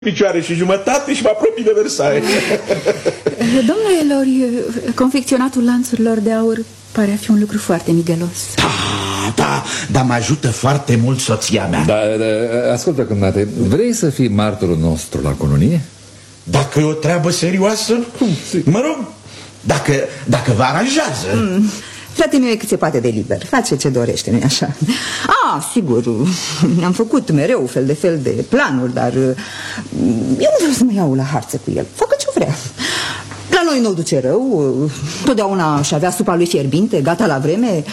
picioare și jumătate și mă apropii de Versailles. Domnule Lori, confecționatul lanțurilor de aur pare a fi un lucru foarte migălos. Da, dar mă ajută foarte mult soția mea. Da, ascultă, cumnate, vrei să fii martorul nostru la colonie? Dacă e o treabă serioasă, mă rog, dacă vă aranjează. Fratele meu e cât se poate de liber. Face ce dorește, nu-i așa? Sigur, am făcut mereu fel de fel de planuri, dar eu nu vreau să mă iau la harță cu el. Facă ce vrea. La noi nu duce rău. Totdeauna și avea supa lui fierbinte, gata la vreme.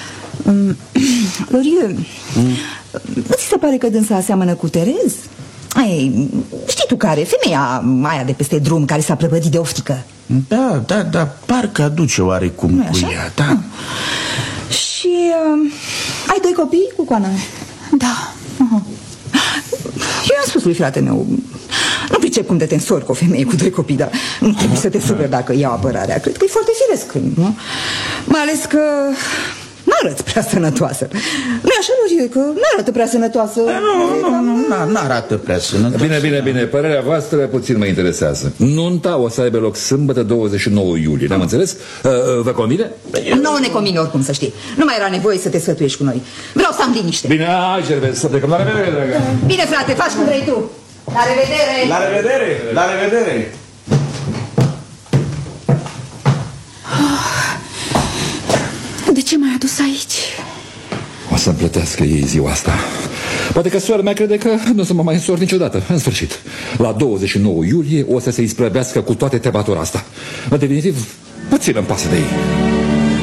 Lorie, nu ți se pare că dânsa aseamănă cu Terez? Știi tu care? Femeia aia de peste drum care s-a prăpădit de oftică. Da, parcă aduce oarecum cu ea, da. Și ai 2 copii cu Coana? Da. Eu i-am spus lui frate meu, nu pricep cum de te însori cu o femeie cu 2 copii, dar nu trebuie să te superi dacă iau apărarea. Cred că e foarte firesc, nu? Mai ales că n-arăți prea sănătoasă. Nu-i așa, Lorie, că n-arată prea sănătoasă? Nu, n-arată prea sănătoasă. Bine, părerea voastră puțin mă interesează. Nunta o să aibă loc sâmbătă 29 iulie, n-am înțeles? Vă convine? Nu ne convine oricum, să știi. Nu mai era nevoie să te sfătuiești cu noi. Vreau să am liniște. Bine, hai, Gervais, să plecăm. La revedere, dragă. Bine, frate, faci cum vrei tu. La revedere! La revedere! La revedere! De ce m-ai adus aici? O să-mi plătească ei ziua asta. Poate că soarea mea crede că nu o să mă mai însor niciodată. În sfârșit, la 29 iulie o să se isprăvească cu toate tematura asta. În definitiv, puțin îmi pasă de ei.